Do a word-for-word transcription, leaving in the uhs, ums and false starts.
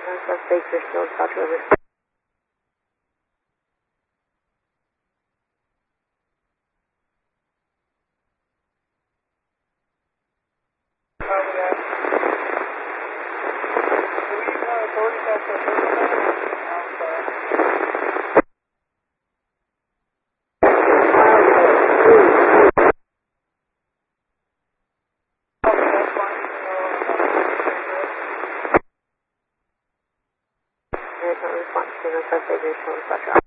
Suspect Bristol, South River. Response to the suspect Bristol, South River.